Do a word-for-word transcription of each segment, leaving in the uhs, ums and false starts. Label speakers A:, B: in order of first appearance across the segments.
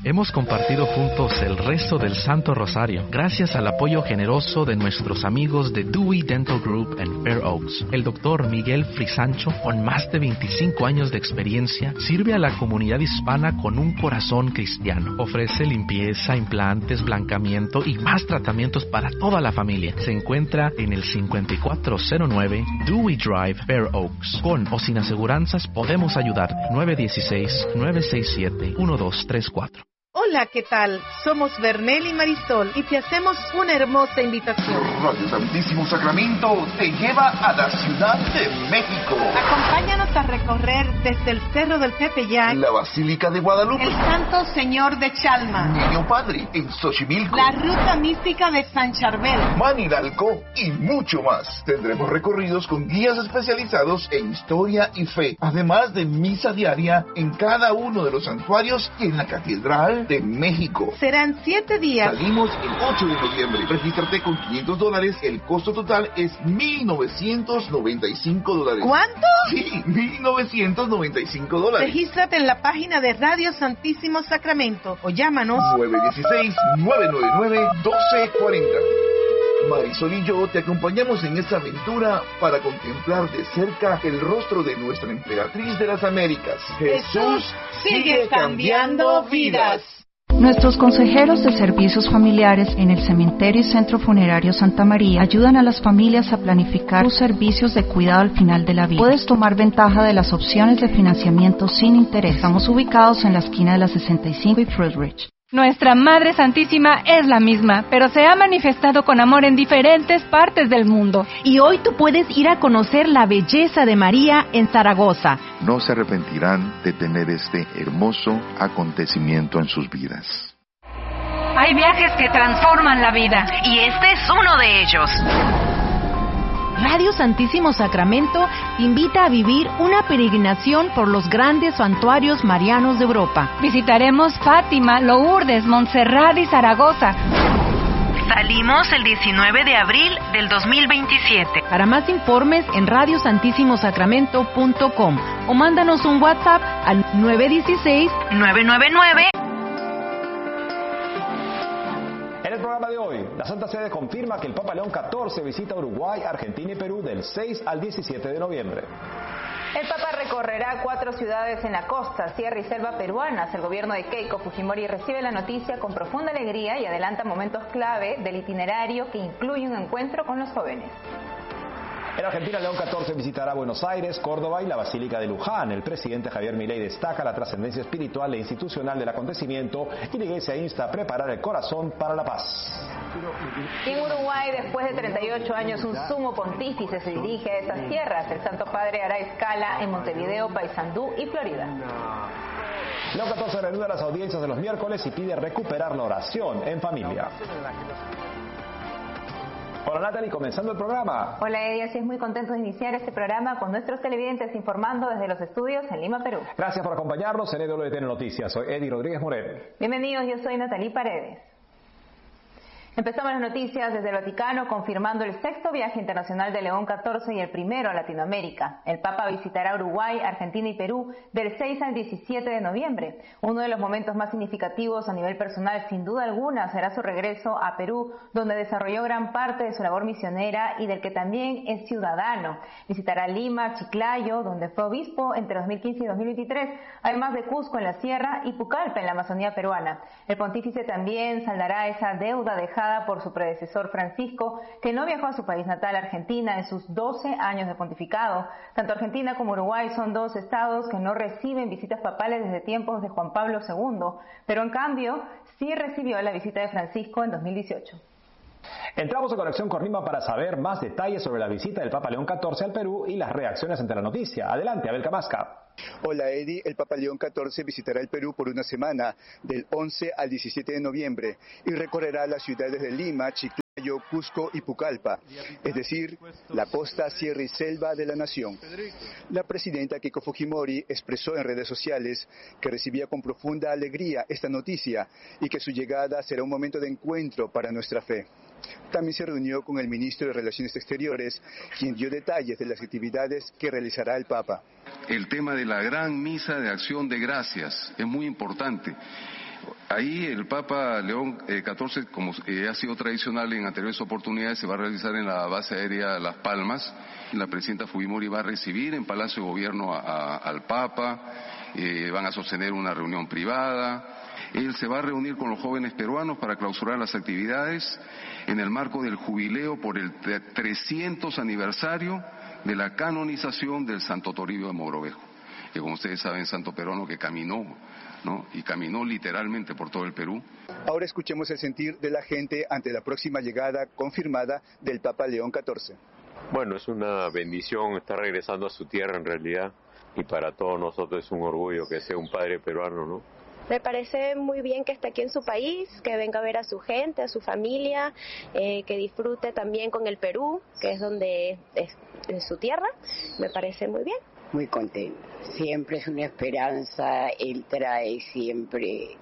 A: Hemos compartido juntos el resto del Santo Rosario, gracias al apoyo generoso de nuestros amigos de Dewey Dental Group en Fair Oaks. El doctor Miguel Frisancho, con más de veinticinco años de experiencia, sirve a la comunidad hispana con un corazón cristiano. Ofrece limpieza, implantes, blancamiento y más tratamientos para toda la familia. Se encuentra en el cincuenta y cuatro cero nueve Dewey Drive, Fair Oaks. Con o sin aseguranzas podemos ayudar. nueve uno seis, nueve seis siete, uno dos tres cuatro.
B: Hola, ¿qué tal? Somos Bernel y Marisol y te hacemos una hermosa invitación.
C: Radio Santísimo Sacramento te lleva a la Ciudad de México.
B: Acompáñanos a recorrer desde el Cerro del Tepeyac,
C: la Basílica de Guadalupe,
B: el Santo Señor de Chalma,
C: Niño Padre en Xochimilco,
B: la Ruta Mística de San Charbel,
C: Manilalco y mucho más. Tendremos recorridos con guías especializados en historia y fe, además de misa diaria en cada uno de los santuarios y en la Catedral de México.
B: Serán siete días.
C: Salimos el ocho de noviembre. Regístrate con quinientos dólares. El costo total es mil novecientos noventa y cinco dólares.
B: ¿Cuánto?
C: Sí, mil novecientos noventa y cinco dólares.
B: Regístrate en la página de Radio Santísimo Sacramento o llámanos
C: nueve uno seis, nueve nueve nueve, uno dos cuatro cero. Marisol y yo te acompañamos en esta aventura para contemplar de cerca el rostro de nuestra emperatriz de las Américas.
B: Jesús sigue cambiando vidas.
D: Nuestros consejeros de servicios familiares en el Cementerio y Centro Funerario Santa María ayudan a las familias a planificar sus servicios de cuidado al final de la vida. Puedes tomar ventaja de las opciones de financiamiento sin interés. Estamos ubicados en la esquina de la sesenta y cinco y Fruit Ridge.
E: Nuestra Madre Santísima es la misma, pero se ha manifestado con amor en diferentes partes del mundo.
F: Y hoy tú puedes ir a conocer la belleza de María en Zaragoza.
G: No se arrepentirán de tener este hermoso acontecimiento en sus vidas.
E: Hay viajes que transforman la vida,
F: y este es uno de ellos. Radio Santísimo Sacramento invita a vivir una peregrinación por los grandes santuarios marianos de Europa.
E: Visitaremos Fátima, Lourdes, Montserrat y Zaragoza.
F: Salimos el diecinueve de abril del dos mil veintisiete. Para más informes en radio santísimo sacramento punto com o mándanos un WhatsApp al nueve uno seis, nueve nueve nueve.
H: En el programa de hoy, la Santa Sede confirma que el Papa León catorce visita Uruguay, Argentina y Perú del seis al diecisiete de noviembre.
I: El Papa recorrerá cuatro ciudades en la costa, sierra y selva peruanas. El gobierno de Keiko Fujimori recibe la noticia con profunda alegría y adelanta momentos clave del itinerario que incluye un encuentro con los jóvenes.
H: En Argentina, León catorce visitará Buenos Aires, Córdoba y la Basílica de Luján. El presidente Javier Milei destaca la trascendencia espiritual e institucional del acontecimiento y la Iglesia insta a preparar el corazón para la paz.
I: Y en Uruguay, después de treinta y ocho años, un sumo pontífice se dirige a esas tierras. El Santo Padre hará escala en Montevideo, Paysandú y Florida.
H: León catorce reanuda las audiencias de los miércoles y pide recuperar la oración en familia. Hola Natalie, comenzando el programa.
I: Hola Eddie, así es, muy contento de iniciar este programa con nuestros televidentes informando desde los estudios en Lima, Perú.
H: Gracias por acompañarnos en E W T N Noticias. Soy Eddie Rodríguez Moreno.
I: Bienvenidos, yo soy Natalie Paredes. Empezamos las noticias desde el Vaticano, confirmando el sexto viaje internacional de León catorce y el primero a Latinoamérica. El Papa visitará Uruguay, Argentina y Perú del seis al diecisiete de noviembre. Uno de los momentos más significativos a nivel personal, sin duda alguna, será su regreso a Perú, donde desarrolló gran parte de su labor misionera y del que también es ciudadano. Visitará Lima, Chiclayo, donde fue obispo entre dos mil quince y dos mil veintitrés, además de Cusco en la sierra y Pucallpa en la Amazonía peruana. El pontífice también saldará esa deuda dejada por su predecesor Francisco, que no viajó a su país natal, Argentina, en sus doce años de pontificado. Tanto Argentina como Uruguay son dos estados que no reciben visitas papales desde tiempos de Juan Pablo segundo, pero en cambio sí recibió la visita de Francisco en dos mil dieciocho.
H: Entramos en conexión con Lima para saber más detalles sobre la visita del Papa León catorce al Perú y las reacciones ante la noticia. Adelante, Abel Camasca.
J: Hola Eddie, el Papa León catorce visitará el Perú por una semana, del once al diecisiete de noviembre, y recorrerá las ciudades de Lima, Chiclayo, Cusco y Pucallpa, es decir, la costa, sierra y selva de la nación. La presidenta Keiko Fujimori expresó en redes sociales que recibía con profunda alegría esta noticia y que su llegada será un momento de encuentro para nuestra fe. También se reunió con el ministro de Relaciones Exteriores, quien dio detalles de las actividades que realizará el Papa.
K: El tema de la gran misa de acción de gracias es muy importante. Ahí el Papa León catorce, como eh, ha sido tradicional en anteriores oportunidades, se va a realizar en la base aérea Las Palmas. La presidenta Fujimori va a recibir en Palacio de Gobierno a, a, al Papa, eh, van a sostener una reunión privada. Él se va a reunir con los jóvenes peruanos para clausurar las actividades en el marco del jubileo por el trescientos aniversario de la canonización del Santo Toribio de Mogrovejo, que como ustedes saben, santo peruano que caminó, ¿no? Y caminó literalmente por todo el Perú.
J: Ahora escuchemos el sentir de la gente ante la próxima llegada confirmada del Papa León catorce.
L: Bueno, es una bendición estar regresando a su tierra en realidad, y para todos nosotros es un orgullo que sea un padre peruano, ¿no?
M: Me parece muy bien que esté aquí en su país, que venga a ver a su gente, a su familia, eh, que disfrute también con el Perú, que es donde es, es su tierra. Me parece muy bien.
N: Muy contento. Siempre es una esperanza, él trae siempre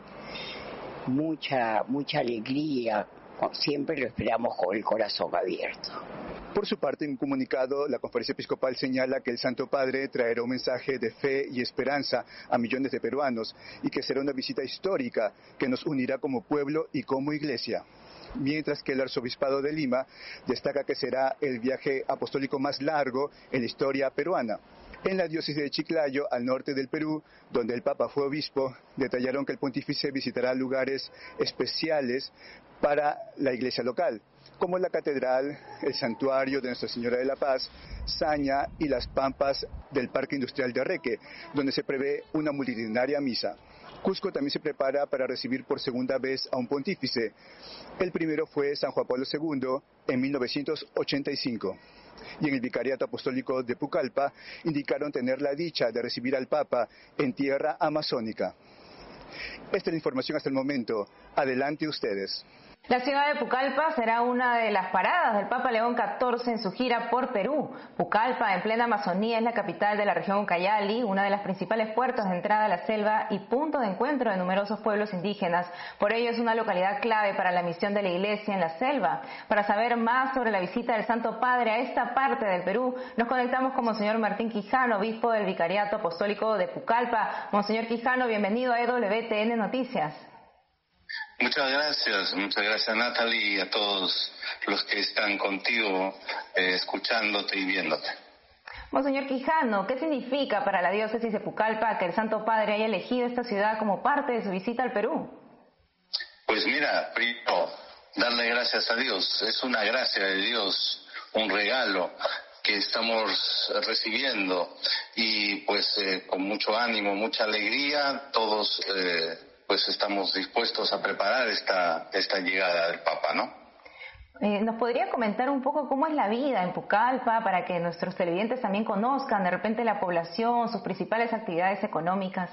N: mucha, mucha alegría. Siempre lo esperamos con el corazón abierto.
J: Por su parte, en un comunicado, la Conferencia Episcopal señala que el Santo Padre traerá un mensaje de fe y esperanza a millones de peruanos y que será una visita histórica que nos unirá como pueblo y como iglesia. Mientras que el Arzobispado de Lima destaca que será el viaje apostólico más largo en la historia peruana. En la diócesis de Chiclayo, al norte del Perú, donde el Papa fue obispo, detallaron que el pontífice visitará lugares especiales para la iglesia local, como la catedral, el santuario de Nuestra Señora de la Paz, Saña y las pampas del Parque Industrial de Areque, donde se prevé una multitudinaria misa. Cusco también se prepara para recibir por segunda vez a un pontífice. El primero fue San Juan Pablo segundo en mil novecientos ochenta y cinco. Y en el Vicariato Apostólico de Pucallpa indicaron tener la dicha de recibir al Papa en tierra amazónica. Esta es la información hasta el momento. Adelante ustedes.
I: La ciudad de Pucallpa será una de las paradas del Papa León catorce en su gira por Perú. Pucallpa, en plena Amazonía, es la capital de la región Ucayali, una de las principales puertas de entrada a la selva y punto de encuentro de numerosos pueblos indígenas. Por ello es una localidad clave para la misión de la Iglesia en la selva. Para saber más sobre la visita del Santo Padre a esta parte del Perú, nos conectamos con Monseñor Martín Quijano, obispo del Vicariato Apostólico de Pucallpa. Monseñor Quijano, bienvenido a E W T N Noticias.
O: Muchas gracias, muchas gracias Natalie y a todos los que están contigo, eh, escuchándote y viéndote.
I: Monseñor Quijano, ¿qué significa para la diócesis de Pucallpa que el Santo Padre haya elegido esta ciudad como parte de su visita al Perú?
O: Pues mira, primero, darle gracias a Dios, es una gracia de Dios, un regalo que estamos recibiendo y pues eh, con mucho ánimo, mucha alegría, todos... Eh, pues estamos dispuestos a preparar esta esta llegada del Papa, ¿no?
I: Eh, ¿Nos podría comentar un poco cómo es la vida en Pucallpa para que nuestros televidentes también conozcan de repente la población, sus principales actividades económicas?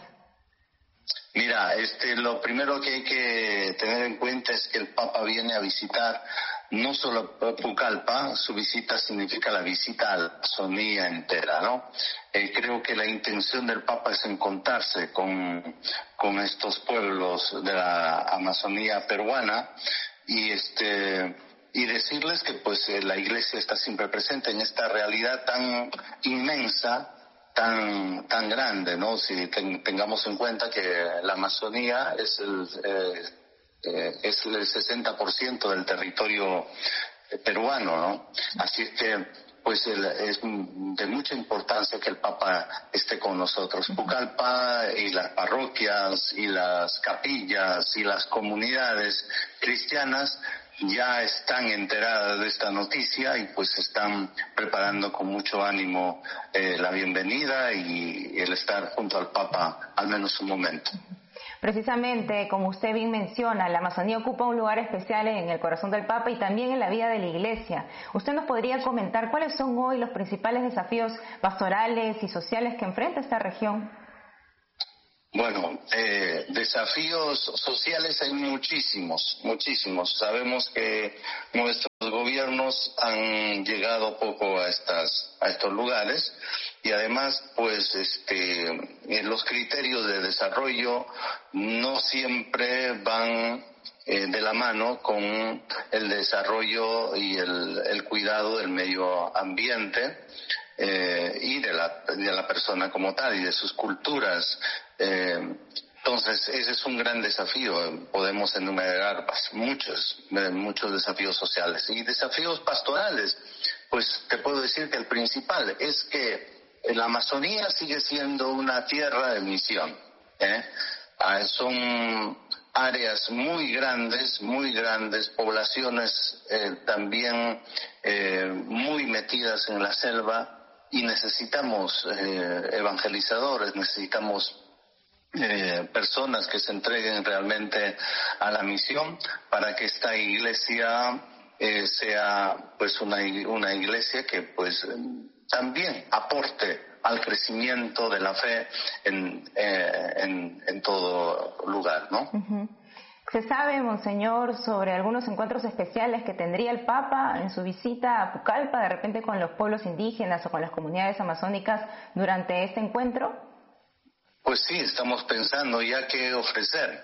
O: Mira, este, lo primero que hay que tener en cuenta es que el Papa viene a visitar no solo Pucallpa, su visita significa la visita a la Amazonía entera, ¿no? Eh, creo que la intención del Papa es encontrarse con, con estos pueblos de la Amazonía peruana y este y decirles que pues eh, la Iglesia está siempre presente en esta realidad tan inmensa, tan tan grande, ¿no? Si ten, tengamos en cuenta que la Amazonía es el eh, eh, es el sesenta por ciento del territorio eh, peruano, ¿no? Así es que pues el, es de mucha importancia que el Papa esté con nosotros. Pucallpa y las parroquias y las capillas y las comunidades cristianas ya están enteradas de esta noticia y pues están preparando con mucho ánimo eh, la bienvenida y el estar junto al Papa al menos un momento.
I: Precisamente, como usted bien menciona, la Amazonía ocupa un lugar especial en el corazón del Papa y también en la vida de la Iglesia. ¿Usted nos podría comentar cuáles son hoy los principales desafíos pastorales y sociales que enfrenta esta región?
O: Bueno, eh, desafíos sociales hay muchísimos, muchísimos. Sabemos que nuestros gobiernos han llegado poco a estas, a estos lugares y además, pues, este, los criterios de desarrollo no siempre van eh, de la mano con el desarrollo y el, el cuidado del medio ambiente. Eh, y de la, de la persona como tal y de sus culturas. Eh, Entonces, ese es un gran desafío. Podemos enumerar muchos, muchos desafíos sociales y desafíos pastorales. Pues te puedo decir que el principal es que la Amazonía sigue siendo una tierra de misión, ¿eh? Ah, son áreas muy grandes, muy grandes, poblaciones eh, también eh, muy metidas en la selva, y necesitamos eh, evangelizadores, necesitamos Eh, personas que se entreguen realmente a la misión para que esta iglesia eh, sea pues una, una iglesia que pues también aporte al crecimiento de la fe en, eh, en, en todo lugar, ¿no?
I: Uh-huh. ¿Se sabe, Monseñor, sobre algunos encuentros especiales que tendría el Papa en su visita a Pucallpa, de repente con los pueblos indígenas o con las comunidades amazónicas durante este encuentro?
O: Pues sí, estamos pensando ya qué ofrecer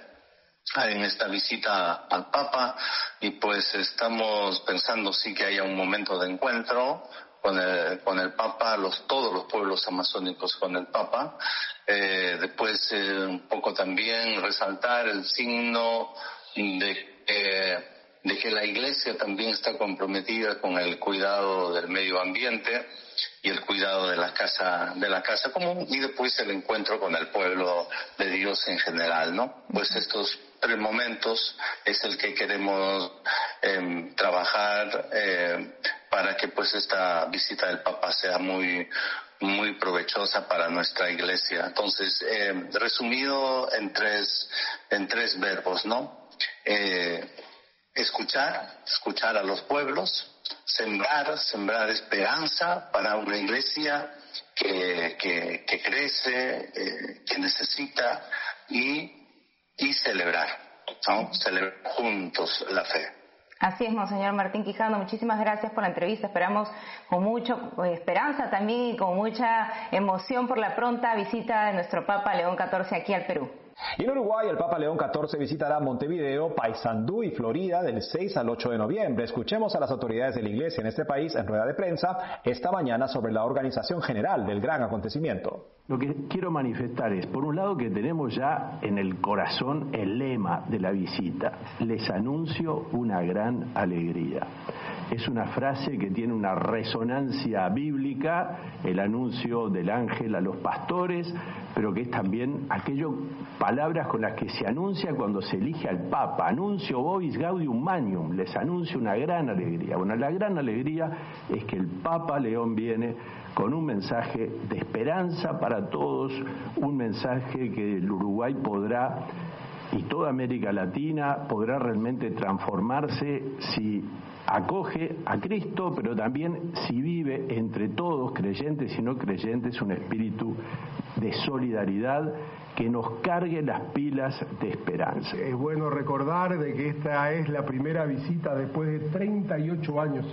O: en esta visita al Papa, y pues estamos pensando sí que haya un momento de encuentro con el, con el Papa, los, todos los pueblos amazónicos con el Papa. Eh, después eh, un poco también resaltar el signo de, eh, de que la Iglesia también está comprometida con el cuidado del medio ambiente y el cuidado de la casa de la casa común, y después el encuentro con el pueblo de Dios en general, ¿no? Pues estos tres momentos es el que queremos eh, trabajar eh, para que pues esta visita del Papa sea muy muy provechosa para nuestra iglesia. Entonces, eh, resumido en tres en tres verbos, ¿no? Eh, escuchar, escuchar a los pueblos. Sembrar, sembrar esperanza para una iglesia que, que, que crece, eh, que necesita, y, y celebrar, ¿no? Celebrar juntos la fe.
I: Así es, Monseñor Martín Quijano, muchísimas gracias por la entrevista. Esperamos con mucha esperanza también y con mucha emoción por la pronta visita de nuestro Papa León catorce aquí al Perú.
H: Y en Uruguay, el Papa León catorce visitará Montevideo, Paysandú y Florida del seis al ocho de noviembre. Escuchemos a las autoridades de la Iglesia en este país en rueda de prensa esta mañana sobre la organización general del gran acontecimiento.
P: Lo que quiero manifestar es, por un lado, que tenemos ya en el corazón el lema de la visita: les anuncio una gran alegría. Es una frase que tiene una resonancia bíblica, el anuncio del ángel a los pastores, pero que es también aquello, palabras con las que se anuncia cuando se elige al Papa. Anuncio vobis gaudium magnum, les anuncio una gran alegría. Bueno, la gran alegría es que el Papa León viene con un mensaje de esperanza para todos, un mensaje que el Uruguay podrá, y toda América Latina podrá realmente transformarse si acoge a Cristo, pero también si vive entre todos, creyentes y no creyentes, un espíritu de solidaridad que nos cargue las pilas de esperanza.
Q: Es bueno recordar de que esta es la primera visita después de treinta y ocho años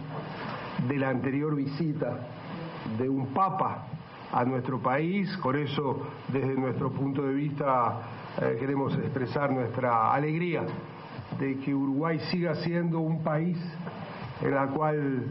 Q: de la anterior visita de un Papa a nuestro país. Por eso, desde nuestro punto de vista, eh, queremos expresar nuestra alegría de que Uruguay siga siendo un país en el cual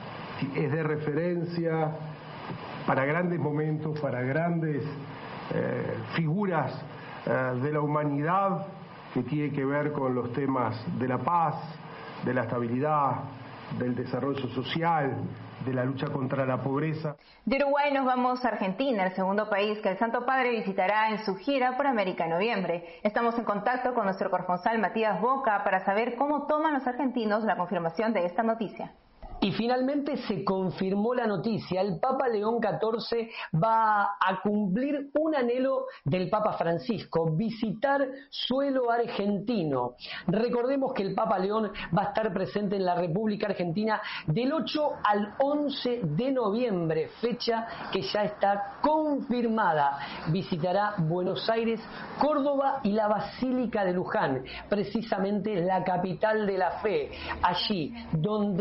Q: es de referencia para grandes momentos, para grandes eh, figuras eh, de la humanidad, que tiene que ver con los temas de la paz, de la estabilidad, del desarrollo social, de la lucha contra la pobreza.
I: De Uruguay nos vamos a Argentina, el segundo país que el Santo Padre visitará en su gira por América en noviembre. Estamos en contacto con nuestro corresponsal Matías Boca para saber cómo toman los argentinos la confirmación de esta noticia.
R: Y finalmente se confirmó la noticia. El Papa León catorce va a cumplir un anhelo del Papa Francisco: visitar suelo argentino. Recordemos que el Papa León va a estar presente en la República Argentina del ocho al once de noviembre, fecha que ya está confirmada. Visitará Buenos Aires, Córdoba y la Basílica de Luján, precisamente la capital de la fe, allí donde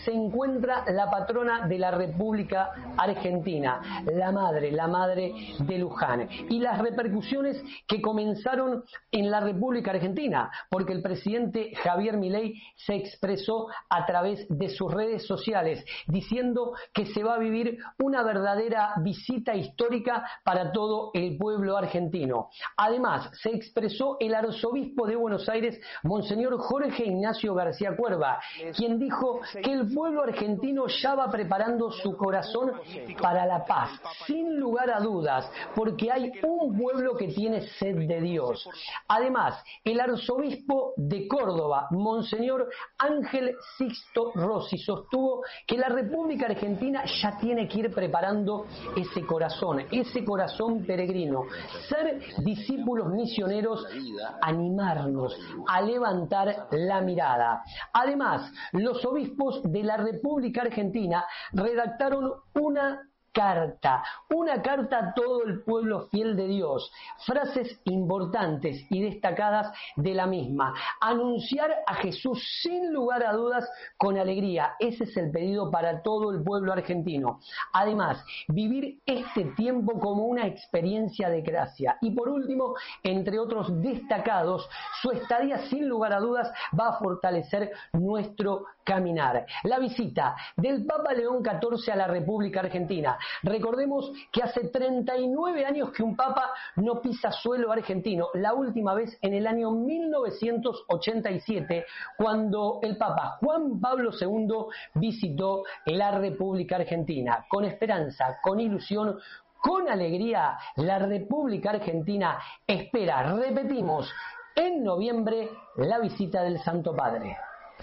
R: se encuentra la patrona de la República Argentina, la madre, la madre de Luján, y las repercusiones que comenzaron en la República Argentina, porque el presidente Javier Milei se expresó a través de sus redes sociales diciendo que se va a vivir una verdadera visita histórica para todo el pueblo argentino. Además, se expresó el arzobispo de Buenos Aires, Monseñor Jorge Ignacio García Cuerva, quien dijo que el pueblo argentino ya va preparando su corazón para la paz, sin lugar a dudas, porque hay un pueblo que tiene sed de Dios. Además, el arzobispo de Córdoba, Monseñor Ángel Sixto Rossi, sostuvo que la República Argentina ya tiene que ir preparando ese corazón, ese corazón peregrino, ser discípulos misioneros, animarnos a levantar la mirada. Además, los obispos de la República Argentina redactaron una carta, una carta a todo el pueblo fiel de Dios, frases importantes y destacadas de la misma: anunciar a Jesús sin lugar a dudas con alegría, ese es el pedido para todo el pueblo argentino. Además, vivir este tiempo como una experiencia de gracia. Y por último, entre otros destacados, su estadía sin lugar a dudas va a fortalecer nuestro caminar. La visita del Papa León catorce a la República Argentina. Recordemos que hace treinta y nueve años que un Papa no pisa suelo argentino, la última vez en el año mil novecientos ochenta y siete, cuando el Papa Juan Pablo segundo visitó la República Argentina. Con esperanza, con ilusión, con alegría, la República Argentina espera, repetimos, en noviembre, la visita del Santo Padre.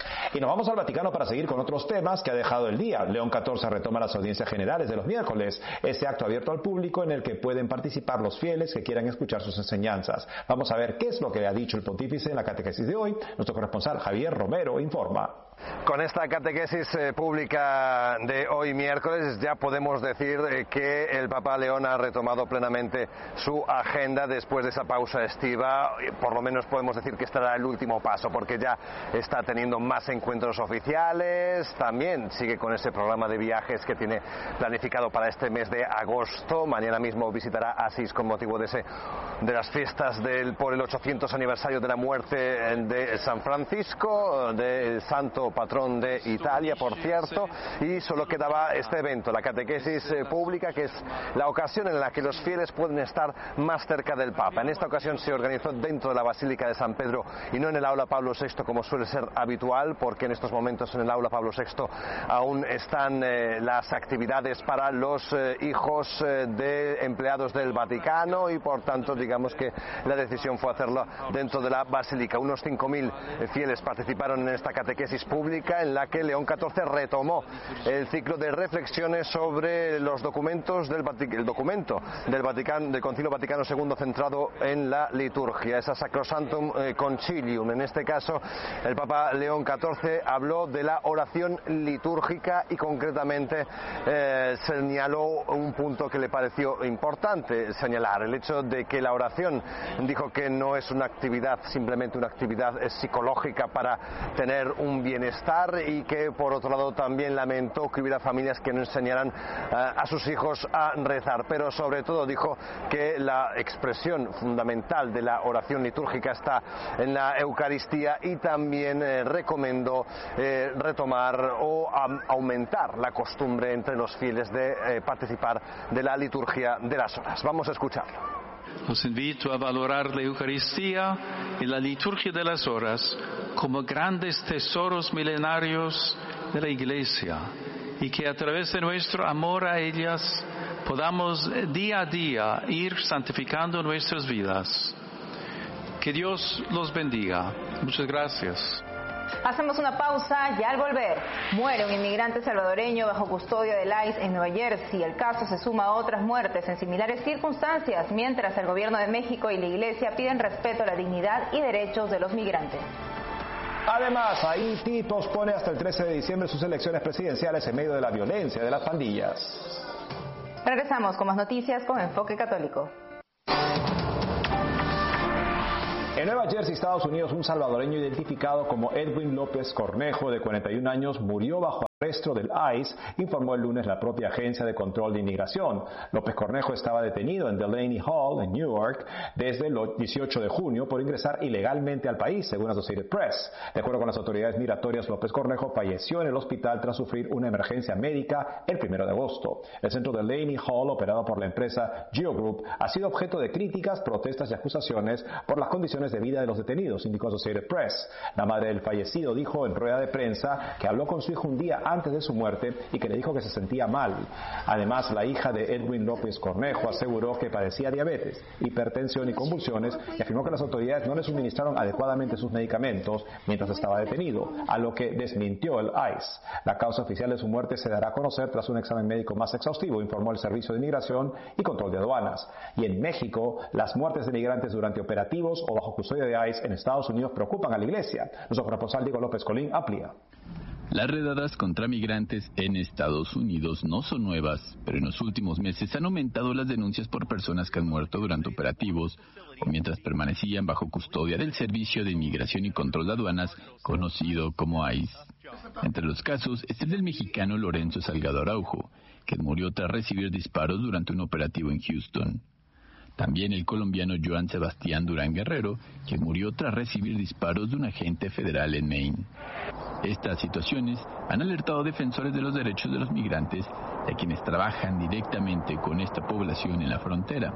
H: Y nos vamos al Vaticano para seguir con otros temas que ha dejado el día. León catorce retoma las audiencias generales de los miércoles, ese acto abierto al público en el que pueden participar los fieles que quieran escuchar sus enseñanzas. Vamos a ver qué es lo que ha dicho el pontífice en la catequesis de hoy. Nuestro corresponsal Javier Romero informa.
S: Con esta catequesis eh, pública de hoy miércoles ya podemos decir eh, que el Papa León ha retomado plenamente su agenda después de esa pausa estiva. Por lo menos podemos decir que estará el último paso, porque ya está teniendo más encuentros oficiales. También sigue con ese programa de viajes que tiene planificado para este mes de agosto. Mañana mismo visitará Asís con motivo de ese de las fiestas del por el ochocientos aniversario de la muerte de San Francisco, del santo patrón de Italia, por cierto, y solo quedaba este evento, la catequesis eh, pública, que es la ocasión en la que los fieles pueden estar más cerca del Papa. En esta ocasión se organizó dentro de la Basílica de San Pedro y no en el Aula Pablo sexto, como suele ser habitual, porque en estos momentos en el Aula Pablo sexto aún están eh, las actividades para los eh, hijos eh, de empleados del Vaticano, y por tanto digamos que la decisión fue hacerlo dentro de la Basílica. Unos cinco mil fieles participaron en esta catequesis pública, en la que León catorce retomó el ciclo de reflexiones sobre los documentos del Vatic- el documento del Vaticano, del Concilio Vaticano segundo, centrado en la liturgia, esa Sacrosanctum Concilium. En este caso, el Papa León catorce habló de la oración litúrgica y concretamente eh, señaló un punto que le pareció importante señalar, el hecho de que la oración, dijo que no es una actividad, simplemente una actividad psicológica para tener un bienestar, y que por otro lado también lamentó que hubiera familias que no enseñaran uh, a sus hijos a rezar, pero sobre todo dijo que la expresión fundamental de la oración litúrgica está en la Eucaristía, y también eh, recomendó eh, retomar o um, aumentar la costumbre entre los fieles de eh, participar de la liturgia de las horas. Vamos a escucharlo.
T: Los invito a valorar la Eucaristía y la liturgia de las horas como grandes tesoros milenarios de la Iglesia, y que a través de nuestro amor a ellas podamos día a día ir santificando nuestras vidas. Que Dios los bendiga. Muchas gracias.
I: Hacemos una pausa y al volver, muere un inmigrante salvadoreño bajo custodia del I C E en Nueva Jersey. El caso se suma a otras muertes en similares circunstancias, mientras el gobierno de México y la Iglesia piden respeto a la dignidad y derechos de los migrantes.
H: Además, Haití pospone hasta el trece de diciembre sus elecciones presidenciales en medio de la violencia de las pandillas.
I: Regresamos con más noticias con Enfoque Católico.
H: En Nueva Jersey, Estados Unidos, un salvadoreño identificado como Edwin López Cornejo, de cuarenta y un años, murió bajo Arresto del I C E, informó el lunes la propia Agencia de Control de Inmigración. López Cornejo estaba detenido en Delaney Hall, en Newark, desde el dieciocho de junio por ingresar ilegalmente al país, según Associated Press. De acuerdo con las autoridades migratorias, López Cornejo falleció en el hospital tras sufrir una emergencia médica el primero de agosto. El centro Delaney Hall, operado por la empresa Geo Group, ha sido objeto de críticas, protestas y acusaciones por las condiciones de vida de los detenidos, indicó Associated Press. La madre del fallecido dijo en rueda de prensa que habló con su hijo un día antes de su muerte y que le dijo que se sentía mal. Además, la hija de Edwin López Cornejo aseguró que padecía diabetes, hipertensión y convulsiones y afirmó que las autoridades no le suministraron adecuadamente sus medicamentos mientras estaba detenido, a lo que desmintió el I C E. La causa oficial de su muerte se dará a conocer tras un examen médico más exhaustivo, informó el Servicio de Inmigración y Control de Aduanas. Y en México, las muertes de migrantes durante operativos o bajo custodia de I C E en Estados Unidos preocupan a la Iglesia. Nuestro corresponsal Diego López Colín amplía.
U: Las redadas contra migrantes en Estados Unidos no son nuevas, pero en los últimos meses han aumentado las denuncias por personas que han muerto durante operativos o mientras permanecían bajo custodia del Servicio de Inmigración y Control de Aduanas, conocido como I C E. Entre los casos está el del mexicano Lorenzo Salgado Araujo, que murió tras recibir disparos durante un operativo en Houston. También el colombiano Joan Sebastián Durán Guerrero, que murió tras recibir disparos de un agente federal en Maine. Estas situaciones han alertado a defensores de los derechos de los migrantes y a quienes trabajan directamente con esta población en la frontera.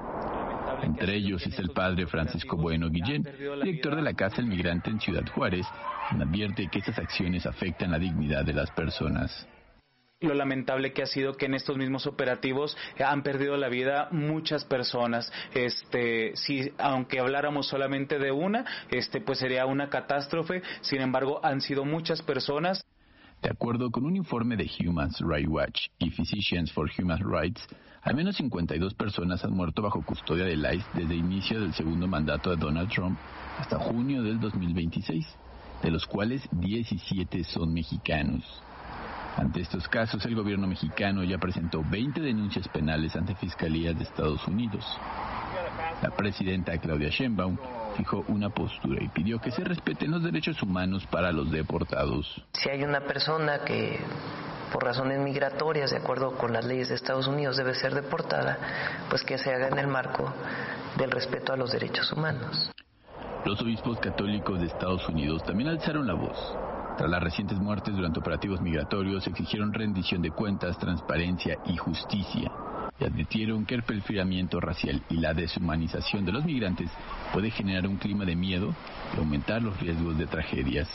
U: Entre ellos es el padre Francisco Bueno Guillén, director de la Casa del Migrante en Ciudad Juárez, quien advierte que estas acciones afectan la dignidad de las personas.
V: Lo lamentable que ha sido que en estos mismos operativos han perdido la vida muchas personas. Este, si aunque habláramos solamente de una, este, pues sería una catástrofe. Sin embargo, han sido muchas personas.
U: De acuerdo con un informe de Human Rights Watch y Physicians for Human Rights, al menos cincuenta y dos personas han muerto bajo custodia del I C E desde el inicio del segundo mandato de Donald Trump hasta junio del dos mil veintiséis, de los cuales diecisiete son mexicanos. Ante estos casos, el gobierno mexicano ya presentó veinte denuncias penales ante fiscalías de Estados Unidos. La presidenta Claudia Sheinbaum fijó una postura y pidió que se respeten los derechos humanos para los deportados.
W: Si hay una persona que por razones migratorias, de acuerdo con las leyes de Estados Unidos, debe ser deportada, pues que se haga en el marco del respeto a los derechos humanos.
U: Los obispos católicos de Estados Unidos también alzaron la voz. Tras las recientes muertes durante operativos migratorios, exigieron rendición de cuentas, transparencia y justicia, y advirtieron que el perfilamiento racial y la deshumanización de los migrantes puede generar un clima de miedo y aumentar los riesgos de tragedias.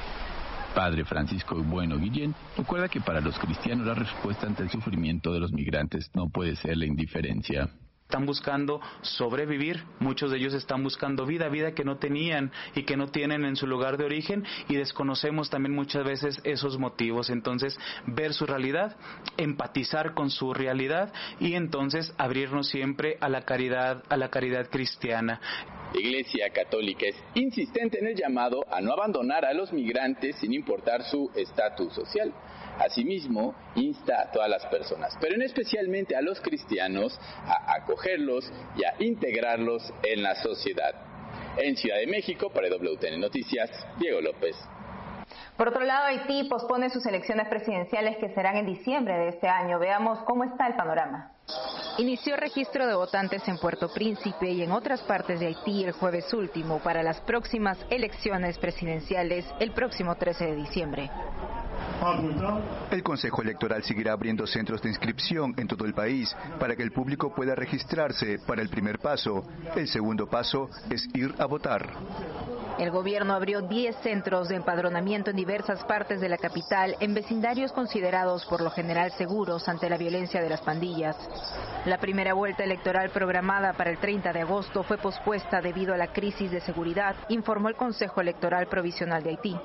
U: Padre Francisco Bueno Guillén recuerda que para los cristianos la respuesta ante el sufrimiento de los migrantes no puede ser la indiferencia.
V: Están buscando sobrevivir, muchos de ellos están buscando vida, vida que no tenían y que no tienen en su lugar de origen, y desconocemos también muchas veces esos motivos. Entonces, ver su realidad, empatizar con su realidad y entonces abrirnos siempre a la caridad, a la caridad cristiana.
U: La Iglesia Católica es insistente en el llamado a no abandonar a los migrantes sin importar su estatus social. Asimismo, insta a todas las personas, pero en especialmente a los cristianos, a acogerlos y a integrarlos en la sociedad. En Ciudad de México, para W T N Noticias, Diego López.
I: Por otro lado, Haití pospone sus elecciones presidenciales que serán en diciembre de este año. Veamos cómo está el panorama.
F: Inició registro de votantes en Puerto Príncipe y en otras partes de Haití el jueves último para las próximas elecciones presidenciales el próximo trece de diciembre.
J: El Consejo Electoral seguirá abriendo centros de inscripción en todo el país para que el público pueda registrarse para el primer paso. El segundo paso es ir a votar.
F: El gobierno abrió diez centros de empadronamiento en diversas partes de la capital, en vecindarios considerados por lo general seguros ante la violencia de las pandillas. La primera vuelta electoral programada para el treinta de agosto fue pospuesta debido a la crisis de seguridad, informó el Consejo Electoral Provisional de Haití.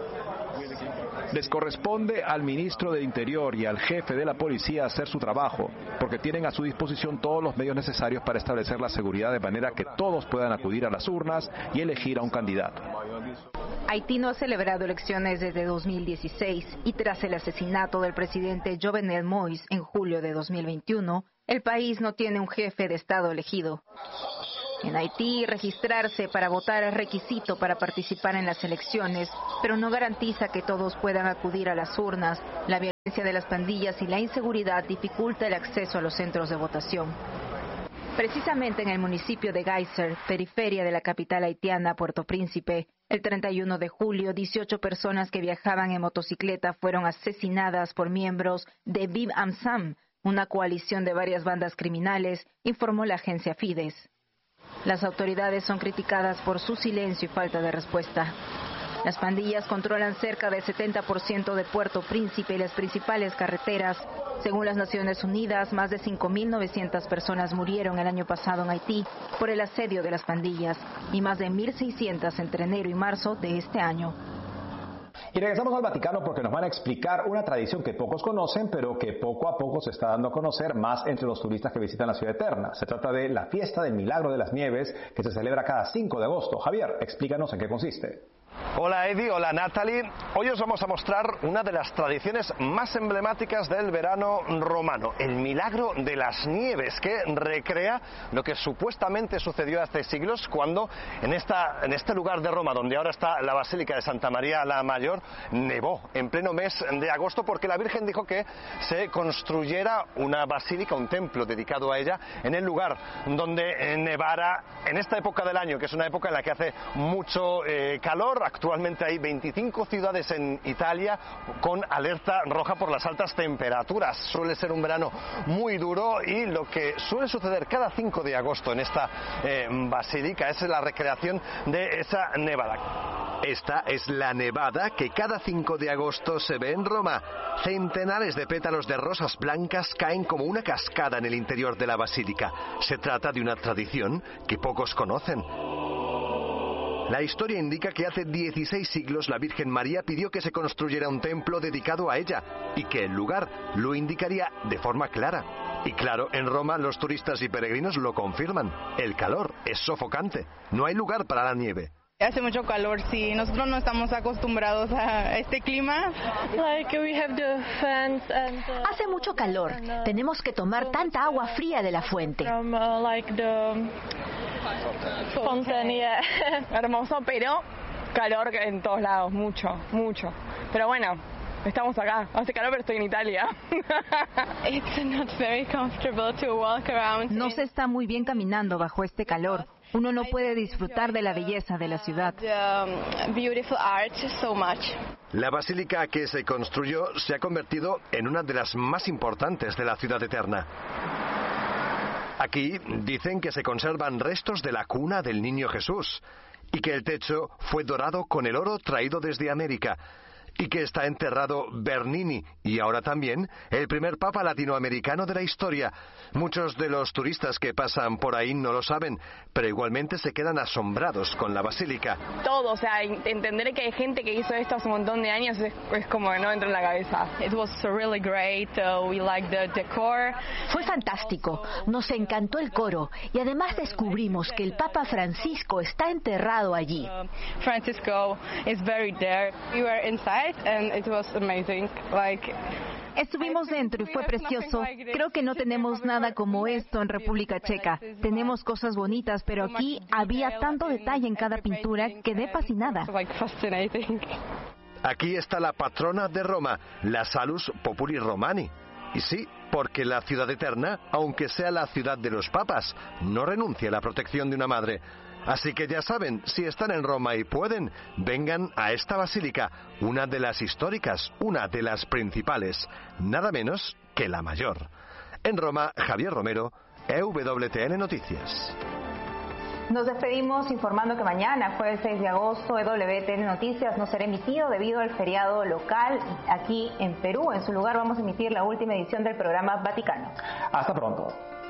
H: Les corresponde al ministro de Interior y al jefe de la policía hacer su trabajo, porque tienen a su disposición todos los medios necesarios para establecer la seguridad de manera que todos puedan acudir a las urnas y elegir a un candidato.
F: Haití no ha celebrado elecciones desde dos mil dieciséis y tras el asesinato del presidente Jovenel Moïse en julio de dos mil veintiuno, el país no tiene un jefe de Estado elegido.
I: En Haití, registrarse para votar es requisito para participar en las elecciones, pero no garantiza que todos puedan acudir a las urnas. La violencia de las pandillas y la inseguridad dificulta el acceso a los centros de votación. Precisamente en el municipio de Geyser, periferia de la capital haitiana, Puerto Príncipe, el treinta y uno de julio, dieciocho personas que viajaban en motocicleta fueron asesinadas por miembros de Bib Amsam, una coalición de varias bandas criminales, informó la agencia Fides. Las autoridades son criticadas por su silencio y falta de respuesta. Las pandillas controlan cerca del setenta por ciento de Puerto Príncipe y las principales carreteras. Según las Naciones Unidas, más de cinco mil novecientas personas murieron el año pasado en Haití por el asedio de las pandillas y más de mil seiscientas entre enero y marzo de este año.
H: Y regresamos al Vaticano porque nos van a explicar una tradición que pocos conocen, pero que poco a poco se está dando a conocer más entre los turistas que visitan la Ciudad Eterna. Se trata de la Fiesta del Milagro de las Nieves, que se celebra cada cinco de agosto. Javier, explícanos en qué consiste.
S: Hola Eddie, hola Natalie. Hoy os vamos a mostrar una de las tradiciones más emblemáticas del verano romano, el Milagro de las Nieves, que recrea lo que supuestamente sucedió hace siglos cuando en, esta, en este lugar de Roma, donde ahora está la Basílica de Santa María la Mayor, nevó en pleno mes de agosto porque la Virgen dijo que se construyera una basílica, un templo dedicado a ella en el lugar donde nevara en esta época del año, que es una época en la que hace mucho eh, calor. Actualmente hay veinticinco ciudades en Italia con alerta roja por las altas temperaturas. Suele ser un verano muy duro y lo que suele suceder cada cinco de agosto en esta eh, basílica es la recreación de esa nevada. Esta es la nevada que cada cinco de agosto se ve en Roma. Centenares de pétalos de rosas blancas caen como una cascada en el interior de la basílica. Se trata de una tradición que pocos conocen. La historia indica que hace dieciséis siglos la Virgen María pidió que se construyera un templo dedicado a ella y que el lugar lo indicaría de forma clara. Y claro, en Roma los turistas y peregrinos lo confirman. El calor es sofocante. No hay lugar para la nieve.
A: Hace mucho calor, sí. Nosotros no estamos acostumbrados a este clima.
B: Hace mucho calor. Tenemos que tomar tanta agua fría de la fuente.
A: Hermoso, pero calor en todos lados, mucho, mucho. Pero bueno, estamos acá. Hace calor, pero estoy en Italia.
I: No se está muy bien caminando bajo este calor. Uno no puede disfrutar de la belleza de la ciudad.
S: La basílica que se construyó se ha convertido en una de las más importantes de la Ciudad Eterna. Aquí dicen que se conservan restos de la cuna del niño Jesús y que el techo fue dorado con el oro traído desde América y que está enterrado Bernini y ahora también el primer papa latinoamericano de la historia. Muchos de los turistas que pasan por ahí no lo saben, pero igualmente se quedan asombrados con la basílica.
A: Todo, o sea, entender que hay gente que hizo esto hace un montón de años es, es como que no entra en la cabeza. It was really great. Uh, we liked the decor.
B: Fue fantástico. Nos encantó el coro y además descubrimos que el Papa Francisco está enterrado allí.
A: Uh, Francisco is buried there. We were inside. And it was amazing. Like,
I: estuvimos dentro y fue precioso. Creo que no tenemos nada como esto en República Checa. Tenemos cosas bonitas, pero aquí había tanto detalle en cada pintura que quedé fascinada.
S: Aquí está la patrona de Roma, la Salus Populi Romani. Y sí, porque la Ciudad Eterna, aunque sea la ciudad de los papas, no renuncia a la protección de una madre. Así que ya saben, si están en Roma y pueden, vengan a esta basílica, una de las históricas, una de las principales, nada menos que la mayor. En Roma, Javier Romero, E W T N Noticias.
I: Nos despedimos informando que mañana, jueves seis de agosto, E W T N Noticias no será emitido debido al feriado local aquí en Perú. En su lugar vamos a emitir la última edición del programa Vaticano.
H: Hasta pronto.